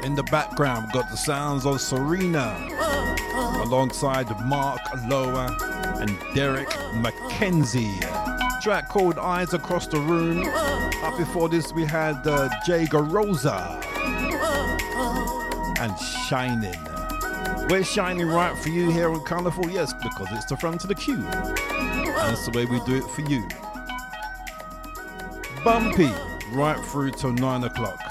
In the background, we've got the sounds of Serena alongside Mark Lower and Derek McKenzie. Track called Eyes Across the Room. Up before this, we had Jay Garosa and Shining. We're shining right for you here on Colourful, yes, because it's the front of the queue. And that's the way we do it for you. Bumpy, right through till 9 o'clock.